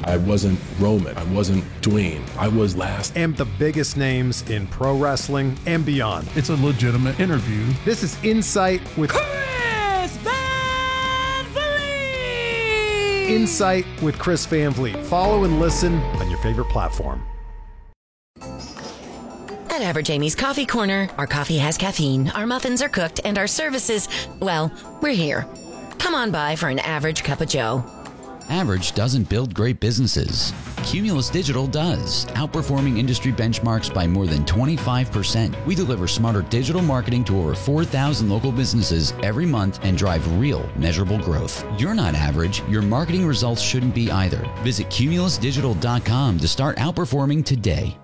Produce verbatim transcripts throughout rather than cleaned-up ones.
I wasn't Roman. I wasn't Dwayne. I was last. And the biggest names in pro wrestling and beyond. It's a legitimate interview. This is Insight with Chris Van Vliet! Insight with Chris Van Vliet. Follow and listen on your favorite platform. At Average Amy's Coffee Corner, our coffee has caffeine, our muffins are cooked, and our services, well, we're here. Come on by for an average cup of joe. Average doesn't build great businesses. Cumulus Digital does, outperforming industry benchmarks by more than twenty-five percent. We deliver smarter digital marketing to over four thousand local businesses every month and drive real, measurable growth. You're not average. Your marketing results shouldn't be either. Visit cumulus digital dot com to start outperforming today.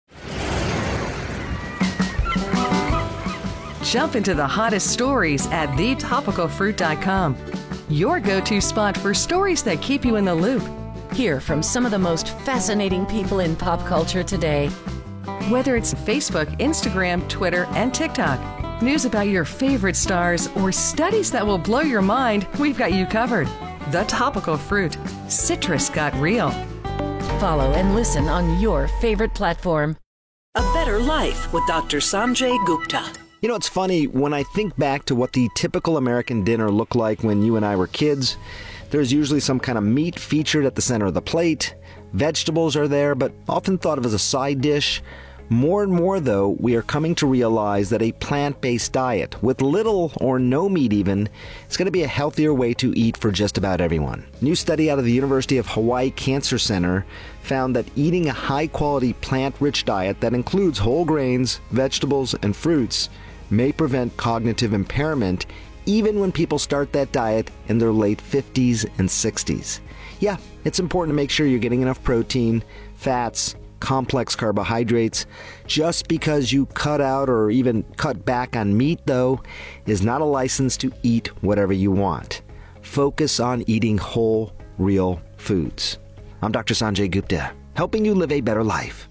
Jump into the hottest stories at the topical fruit dot com. Your go-to spot for stories that keep you in the loop. Hear from some of the most fascinating people in pop culture today. Whether it's Facebook, Instagram, Twitter, and TikTok, news about your favorite stars, or studies that will blow your mind, we've got you covered. The Topical Fruit. Citrus got real. Follow and listen on your favorite platform. A Better Life with Doctor Sanjay Gupta. You know, it's funny, when I think back to what the typical American dinner looked like when you and I were kids, there's usually some kind of meat featured at the center of the plate. Vegetables are there, but often thought of as a side dish. More and more, though, we are coming to realize that a plant-based diet, with little or no meat even, is going to be a healthier way to eat for just about everyone. A new study out of the University of Hawaii Cancer Center found that eating a high-quality plant-rich diet that includes whole grains, vegetables, and fruits may prevent cognitive impairment even when people start that diet in their late fifties and sixties. Yeah, it's important to make sure you're getting enough protein, fats, complex carbohydrates. Just because you cut out or even cut back on meat, though, is not a license to eat whatever you want. Focus on eating whole, real foods. I'm Doctor Sanjay Gupta, helping you live a better life.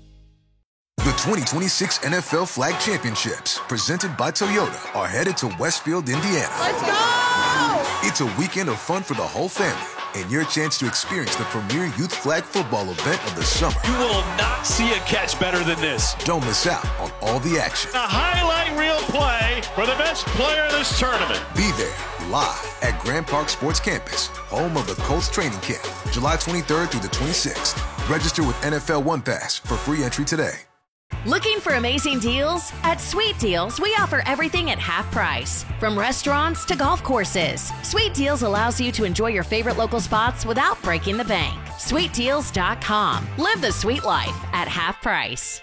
The twenty twenty-six N F L Flag Championships, presented by Toyota, are headed to Westfield, Indiana. Let's go! It's a weekend of fun for the whole family, and your chance to experience the premier youth flag football event of the summer. You will not see a catch better than this. Don't miss out on all the action. A highlight reel play for the best player of this tournament. Be there live at Grand Park Sports Campus, home of the Colts training camp, July twenty-third through the twenty-sixth. Register with N F L One Pass for free entry today. Looking for amazing deals? At Sweet Deals, we offer everything at half price. From restaurants to golf courses, Sweet Deals allows you to enjoy your favorite local spots without breaking the bank. sweet deals dot com. Live the sweet life at half price.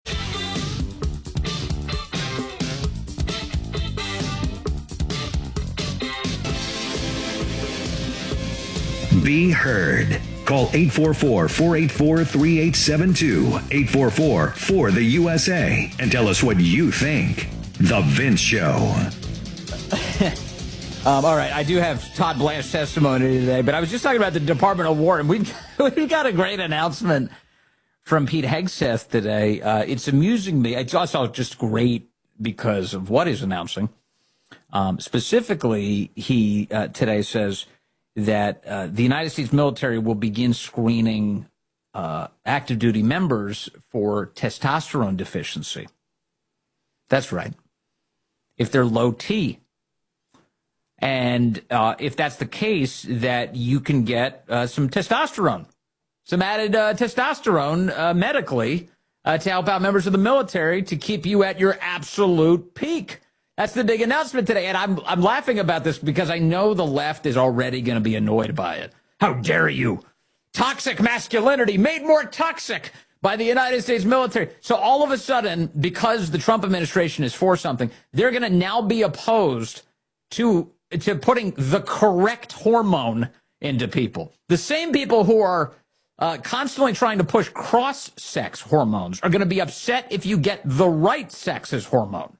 Be heard. Call eight four four, four eight four, three eight seven two, eight four four, four the U S A, and tell us what you think. The Vince Show. um, all right, I do have Todd Blanche's testimony today, but I was just talking about the Department of War, and we've, we've got a great announcement from Pete Hegseth today. Uh, it's amusing me. It's also just great because of what he's announcing. Um, specifically, he uh, today says that uh, the United States military will begin screening uh, active duty members for testosterone deficiency. That's right. If they're low T. And uh, if that's the case, that you can get uh, some testosterone, some added uh, testosterone uh, medically uh, to help out members of the military to keep you at your absolute peak. That's the big announcement today, and I'm I'm laughing about this because I know the left is already going to be annoyed by it. How dare you? Toxic masculinity made more toxic by the United States military. So all of a sudden, because the Trump administration is for something, they're going to now be opposed to to putting the correct hormone into people. The same people who are uh, constantly trying to push cross-sex hormones are going to be upset if you get the right sex's hormone.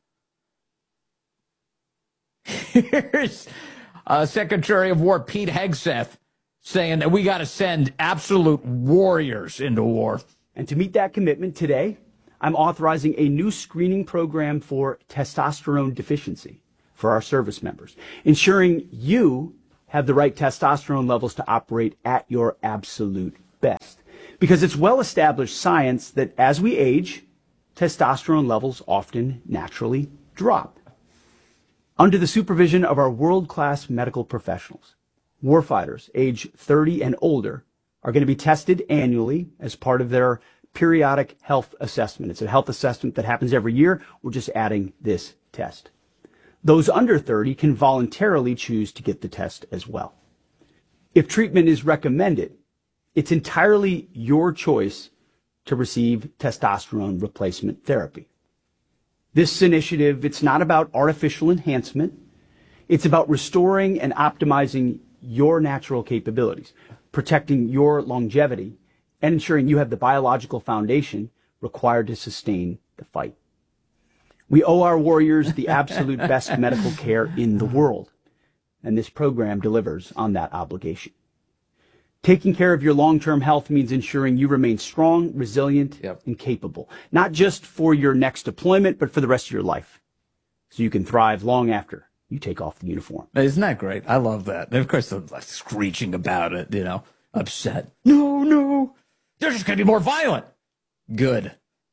Here's uh, Secretary of War Pete Hegseth saying that we got to send absolute warriors into war. And to meet that commitment today, I'm authorizing a new screening program for testosterone deficiency for our service members, ensuring you have the right testosterone levels to operate at your absolute best. Because it's well-established science that as we age, testosterone levels often naturally drop. Under the supervision of our world-class medical professionals, warfighters age thirty and older are going to be tested annually as part of their periodic health assessment. It's a health assessment that happens every year. We're just adding this test. Those under thirty can voluntarily choose to get the test as well. If treatment is recommended, it's entirely your choice to receive testosterone replacement therapy. This initiative, it's not about artificial enhancement. It's about restoring and optimizing your natural capabilities, protecting your longevity, and ensuring you have the biological foundation required to sustain the fight. We owe our warriors the absolute best medical care in the world, and this program delivers on that obligation. Taking care of your long-term health means ensuring you remain strong, resilient, yep. and capable, not just for your next deployment, but for the rest of your life, so you can thrive long after you take off the uniform. Isn't that great? I love that. And of course, they're like screeching about it, you know, upset. No, no, they're just going to be more violent. Good.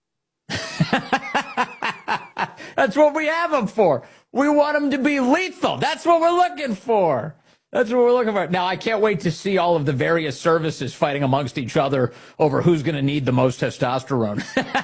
That's what we have them for. We want them to be lethal. That's what we're looking for. That's what we're looking for. Now, I can't wait to see all of the various services fighting amongst each other over who's going to need the most testosterone.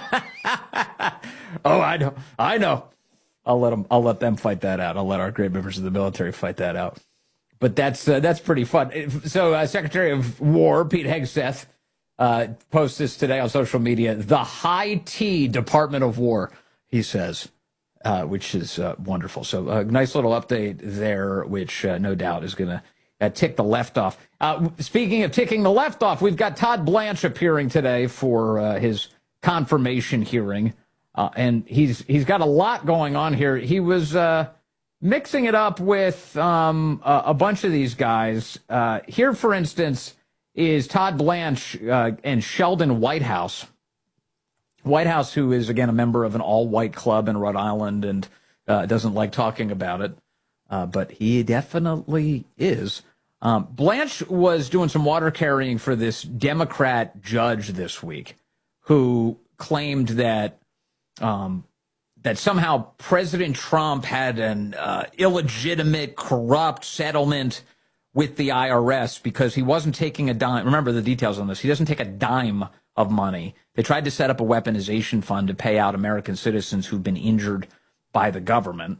Oh, I know. I know. I'll let them. I'll let them fight that out. I'll let our great members of the military fight that out. But that's uh, that's pretty fun. So, uh, Secretary of War Pete Hegseth uh, posts this today on social media. The high T Department of War, he says, uh, which is uh, wonderful. So, a nice little update there, which uh, no doubt is going to uh, tick the left off. Uh, speaking of ticking the left off, we've got Todd Blanche appearing today for uh, his confirmation hearing. Uh, and he's he's got a lot going on here. He was uh, mixing it up with um, a, a bunch of these guys. Uh, here, for instance, is Todd Blanche uh, and Sheldon Whitehouse. Whitehouse, who is, again, a member of an all-white club in Rhode Island and uh, doesn't like talking about it, uh, but he definitely is. Um, Blanche was doing some water carrying for this Democrat judge this week who claimed that Um, that somehow President Trump had an uh, illegitimate, corrupt settlement with the I R S because he wasn't taking a dime. Remember the details on this. He doesn't take a dime of money. They tried to set up a weaponization fund to pay out American citizens who've been injured by the government.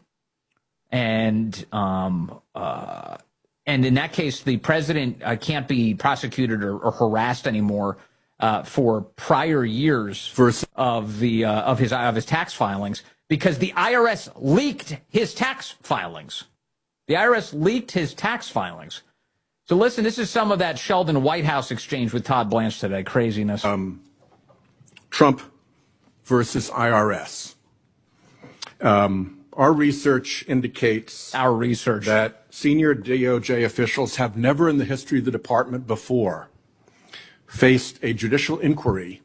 And um, uh, and in that case, the president uh, can't be prosecuted or, or harassed anymore Uh, for prior years of the uh, of his of his tax filings because the I R S leaked his tax filings. The I R S leaked his tax filings. So listen, this is some of that Sheldon Whitehouse exchange with Todd Blanche today. Craziness. Um, Trump versus I R S. Um, our research indicates our research that senior D O J officials have never in the history of the department before faced a judicial inquiry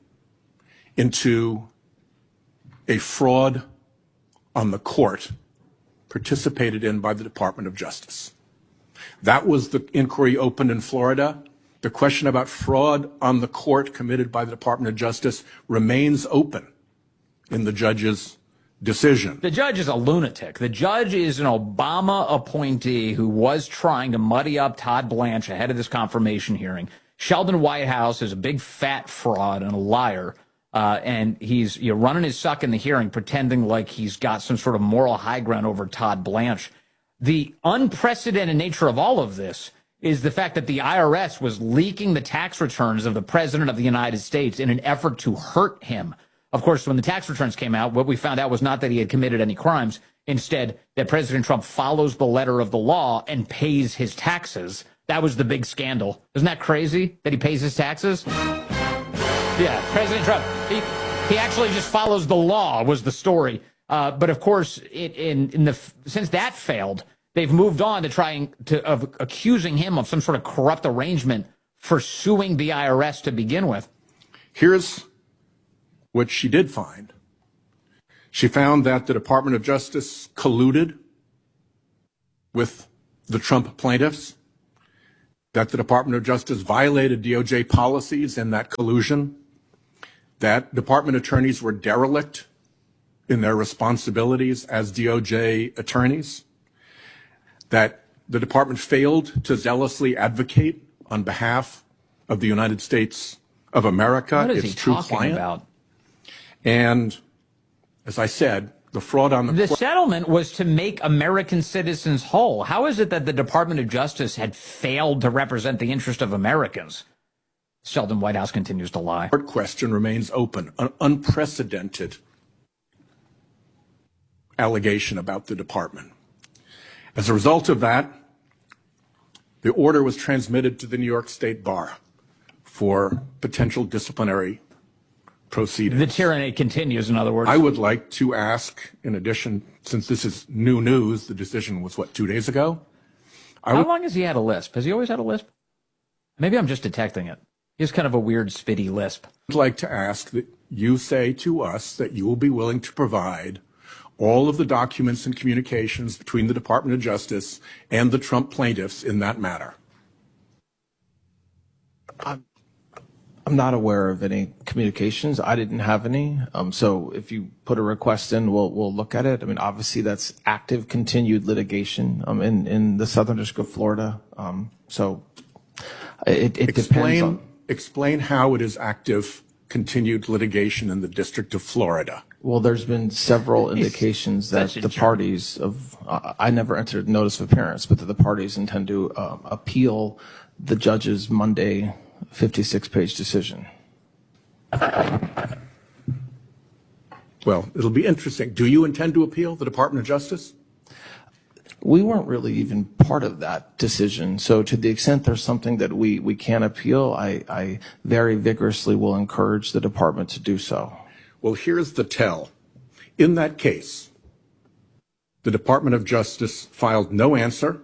into a fraud on the court participated in by the Department of Justice. That was the inquiry opened in Florida. The question about fraud on the court committed by the Department of Justice remains open in the judge's decision. The judge is a lunatic. The judge is an Obama appointee who was trying to muddy up Todd Blanche ahead of this confirmation hearing. Sheldon Whitehouse is a big fat fraud and a liar, uh, and he's you know, running his suck in the hearing, pretending like he's got some sort of moral high ground over Todd Blanche. The unprecedented nature of all of this is the fact that the I R S was leaking the tax returns of the President of the United States in an effort to hurt him. Of course, when the tax returns came out, what we found out was not that he had committed any crimes. Instead, that President Trump follows the letter of the law and pays his taxes. That was the big scandal. Isn't that crazy that he pays his taxes? Yeah, President Trump, he, he actually just follows the law was the story. Uh, but of course, it, in, in the since that failed, they've moved on to trying to of accusing him of some sort of corrupt arrangement for suing the I R S to begin with. Here's what she did find. She found that the Department of Justice colluded with the Trump plaintiffs, that the Department of Justice violated D O J policies in that collusion, that department attorneys were derelict in their responsibilities as D O J attorneys, that the department failed to zealously advocate on behalf of the United States of America, what is its he true talking client. About? And as I said, the fraud on the The court- settlement was to make American citizens whole. How is it that the Department of Justice had failed to represent the interest of Americans? Sheldon Whitehouse continues to lie. court question remains open, an unprecedented allegation about the department. As a result of that, the order was transmitted to the New York State Bar for potential disciplinary proceedings. The tyranny continues, in other words. I would like to ask, in addition, since this is new news, the decision was, what, two days ago? I How would, long has he had a lisp? Has he always had a lisp? Maybe I'm just detecting it. He has kind of a weird, spitty lisp. like to ask that you say to us that you will be willing to provide all of the documents and communications between the Department of Justice and the Trump plaintiffs in that matter. I'm, I'm not aware of any communications. I didn't have any. Um, so if you put a request in, we'll we'll look at it. I mean, obviously that's active, continued litigation um, in in the Southern District of Florida. Um, so it, it explain, depends on. Explain how it is active, continued litigation in the District of Florida. Well, there's been several indications that the parties of, uh, I never entered notice of appearance, but that the parties intend to uh, appeal the judge's Monday fifty-six page decision. Well, it'll be interesting. Do you intend to appeal the Department of Justice? We weren't really even part of that decision. So to the extent there's something that we, we can appeal, I, I very vigorously will encourage the department to do so. Well, here's the tell. In that case, the Department of Justice filed no answer,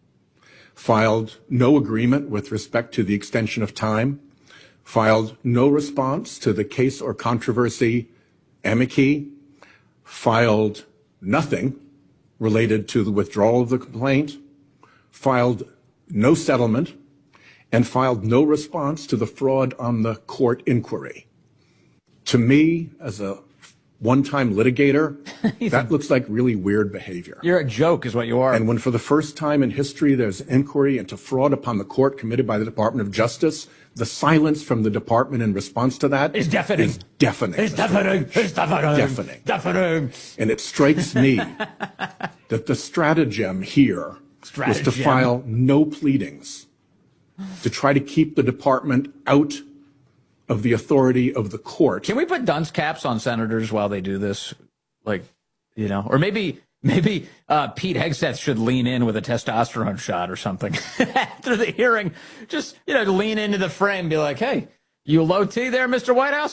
filed no agreement with respect to the extension of time, filed no response to the case or controversy amici, filed nothing related to the withdrawal of the complaint, filed no settlement, and filed no response to the fraud on the court inquiry. To me, as a one-time litigator, that looks like really weird behavior. You're a joke is what you are. And when for the first time in history there's inquiry into fraud upon the court committed by the Department of Justice, the silence from the department in response to that is deafening. Is deafening. It's deafening. It's deafening. Deafening. Deafening. And it strikes me that the stratagem here was to Stratagem. file no pleadings, to try to keep the department out of the authority of the court. Can we put dunce caps on senators while they do this? Like, you know, or maybe maybe uh, Pete Hegseth should lean in with a testosterone shot or something after the hearing. Just, you know, lean into the frame and be like, hey, you low T there, Mister Whitehouse?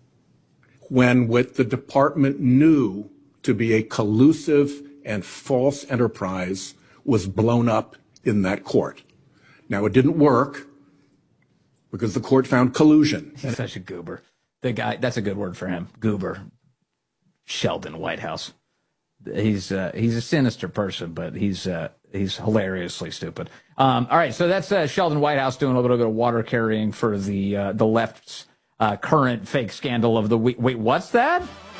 When what the department knew to be a collusive and false enterprise was blown up in that court. Now, it didn't work because the court found collusion. He's such a goober. The guy, that's a good word for him. Goober. Sheldon Whitehouse. He's uh, he's a sinister person, but he's uh, he's hilariously stupid. Um, all right, so that's uh, Sheldon Whitehouse doing a little bit of water carrying for the uh, the left's uh, current fake scandal of the week. Wait, what's that?